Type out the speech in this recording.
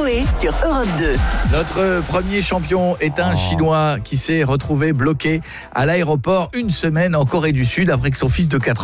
Coé sur Europe 2. Notre premier champion est un Chinois qui s'est retrouvé bloqué à l'aéroport une semaine en Corée du Sud après que son fils de 4 ans